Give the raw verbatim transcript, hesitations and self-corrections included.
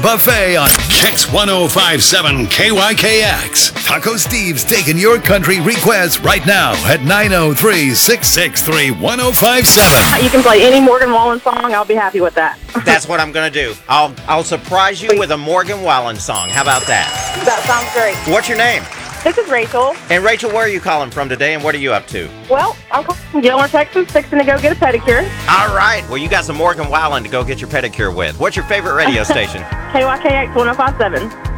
Buffet on Kix one oh five point seven K Y K X. Taco Steve's taking your country requests right now at nine oh three, six six three, one oh five seven. You can play any Morgan Wallen song. I'll be happy with that. That's what I'm going to do. I'll I'll surprise you with a Morgan Wallen song. How about that? That sounds great. What's your name? This is Rachel. And Rachel, where are you calling from today, and what are you up to? Well, I'm calling from Gilmer, Texas, fixing to go get a pedicure. All right. Well, you got some Morgan Wallen to go get your pedicure with. What's your favorite radio station? K Y K X one oh five point seven.